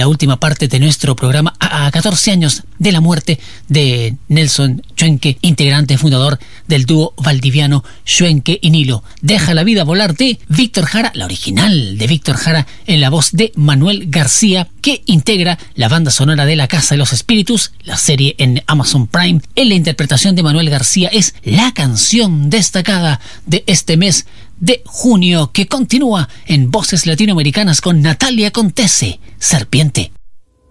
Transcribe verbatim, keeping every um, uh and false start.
la última parte de nuestro programa a catorce años de la muerte de Nelson Schwenke, integrante fundador del dúo valdiviano Schwenke y Nilo. Deja la vida volar de Víctor Jara, la original de Víctor Jara, en la voz de Manuel García, que integra la banda sonora de La Casa de los Espíritus, la serie en Amazon Prime. En la interpretación de Manuel García es la canción destacada de este mes de junio, que continúa en Voces Latinoamericanas con Natalia Contese, Serpiente.